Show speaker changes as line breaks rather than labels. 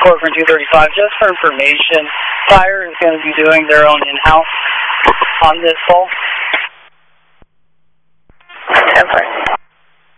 Corcoran 235, just for information, Fire is going to be doing their own in-house on this pole.